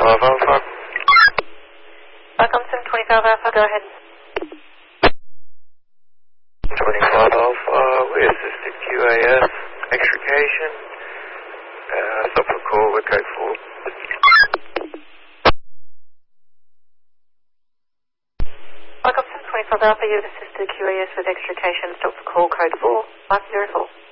Alpha. Welcome to 25 Alpha, go ahead. 25 Alpha, we assisted QAS, extrication, stop for call with code 4. Welcome to 25 Alpha, you've assisted QAS with extrication, stop for call code 4, 504.